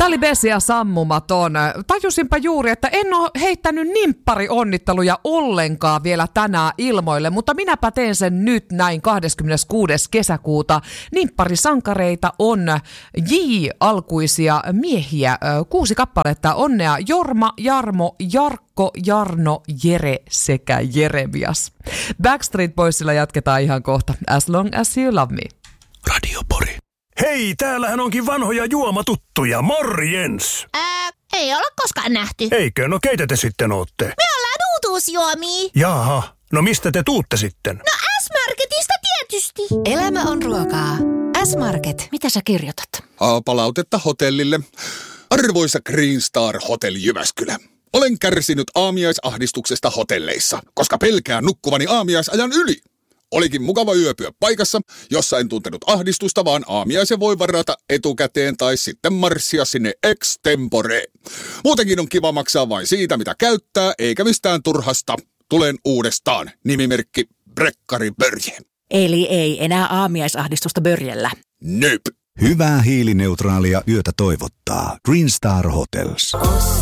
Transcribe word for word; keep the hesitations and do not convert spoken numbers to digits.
Sally Bessia Sammumaton. Tajusinpa juuri, että en ole heittänyt nimpparionnitteluja ollenkaan vielä tänään ilmoille, mutta minäpä teen sen nyt näin kahdeskymmeneskuudes kesäkuuta. Nimpparisankareita on J-alkuisia miehiä, kuusi kappaletta. Onnea Jorma, Jarmo, Jarkko, Jarno, Jere sekä Jeremias. Backstreet Boysilla jatketaan ihan kohta. As long as you love me. Radio Pori. Hei, täällähän onkin vanhoja juomatuttuja. Morjens! Ää, ei olla koskaan nähty. Eikö? No keitä te sitten ootte? Me ollaan uutuusjuomia. Jaha, no mistä te tuutte sitten? No S-Marketista tietysti. Elämä on ruokaa. S-Market. Mitä sä kirjoitat? Palautetta hotellille. Arvoisa Green Star Hotel Jyväskylä. Olen kärsinyt aamiaisahdistuksesta hotelleissa, koska pelkään nukkuvani aamiaisajan yli. Olikin mukava yöpyä paikassa, jossa en tuntenut ahdistusta, vaan aamiaisen voi varata etukäteen tai sitten marssia sinne extempore. Muutenkin on kiva maksaa vain siitä, mitä käyttää, eikä mistään turhasta. Tulen uudestaan. Nimimerkki Brekkari Börje. Eli ei enää aamiaisahdistusta Börjellä. Nöp. Hyvää hiilineutraalia yötä toivottaa Green Star Hotels.